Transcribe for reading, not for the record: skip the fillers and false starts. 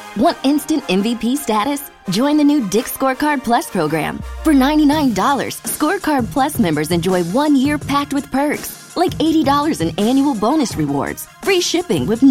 Want instant MVP status? Join the new Dick's Scorecard Plus program. For $99, Scorecard Plus members enjoy 1 year packed with perks, like $80 in annual bonus rewards, free shipping with